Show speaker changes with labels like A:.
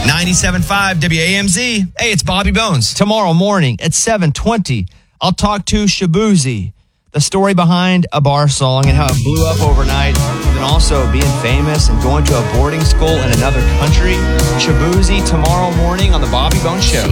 A: 97.5 WAMZ. Hey, it's Bobby Bones.
B: Tomorrow morning at 7:20, I'll talk to Shabuzi, the story behind a bar song and how it blew up overnight, and also being famous and going to a boarding school in another country. Shabuzi tomorrow morning on the Bobby Bones Show.